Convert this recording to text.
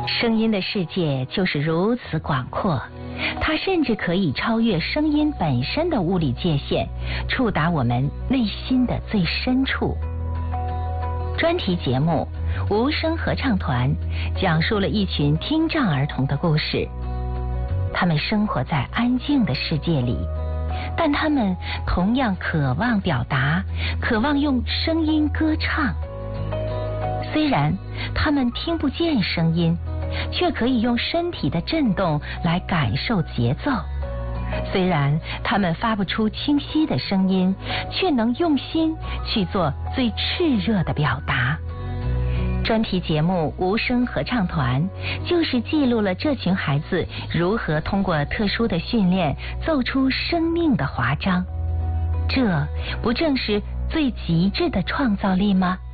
声音的世界就是如此广阔，它甚至可以超越声音本身的物理界限，触达我们内心的最深处。专题节目《无声合唱团》讲述了一群听障儿童的故事。他们生活在安静的世界里，但他们同样渴望表达，渴望用声音歌唱。虽然他们听不见声音，却可以用身体的震动来感受节奏。虽然他们发不出清晰的声音，却能用心去做最炽热的表达。专题节目《无声合唱团》就是记录了这群孩子如何通过特殊的训练奏出生命的华章。这不正是最极致的创造力吗？